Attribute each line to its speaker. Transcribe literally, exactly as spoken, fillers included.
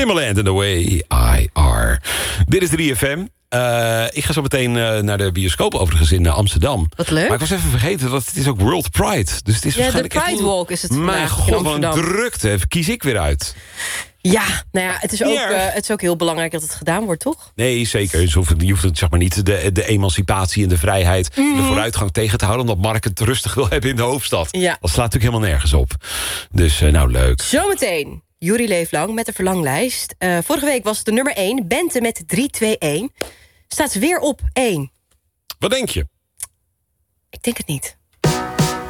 Speaker 1: Timbaland and the Way I Are. Dit is drie F M. Uh, ik ga zo meteen uh, naar de bioscoop overigens in uh, Amsterdam.
Speaker 2: Wat leuk.
Speaker 1: Maar ik was even vergeten dat het is ook World Pride. Dus het is
Speaker 2: ja,
Speaker 1: waarschijnlijk
Speaker 2: de Pride
Speaker 1: echt...
Speaker 2: Walk is het
Speaker 1: Mijn
Speaker 2: vandaag in
Speaker 1: god, wat
Speaker 2: Amsterdam.
Speaker 1: een drukte. Kies ik weer uit.
Speaker 2: Ja, nou ja, het is, ook,
Speaker 1: Ja.
Speaker 2: uh, het is ook heel belangrijk dat het gedaan wordt, toch?
Speaker 1: Nee, zeker. Je hoeft, je hoeft het, zeg maar niet de, de emancipatie en de vrijheid...
Speaker 2: Mm-hmm.
Speaker 1: de vooruitgang tegen te houden... omdat Mark het rustig wil hebben in de hoofdstad.
Speaker 2: Ja.
Speaker 1: Dat slaat natuurlijk helemaal nergens op. Dus, uh, nou, leuk.
Speaker 2: Zometeen, Juri Leeflang met de verlanglijst. Uh, vorige week was het de nummer één, Bente met drie twee een. Staat ze weer op één.
Speaker 1: Wat denk je?
Speaker 2: Ik denk het niet.